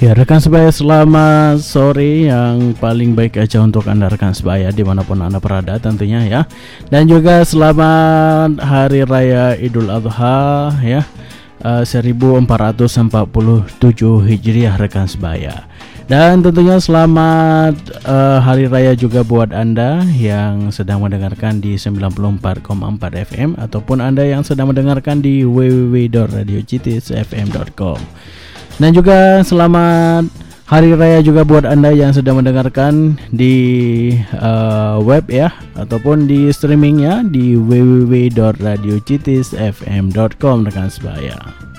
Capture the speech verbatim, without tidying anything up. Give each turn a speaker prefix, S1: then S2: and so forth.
S1: Ya rekan sebaya, selamat sore yang paling baik aja untuk Anda rekan sebaya dimanapun Anda berada tentunya ya. Dan juga selamat Hari Raya Idul Adha ya, uh, seribu empat ratus empat puluh tujuh Hijriah rekan sebaya. Dan tentunya selamat uh, Hari Raya juga buat Anda yang sedang mendengarkan di sembilan puluh empat koma empat F M ataupun Anda yang sedang mendengarkan di w w w dot radio c t s f m dot com. Dan juga selamat Hari Raya juga buat Anda yang sedang mendengarkan di uh, web ya, ataupun di streamingnya di w w w dot radio c t s f m dot com rekan sebaya.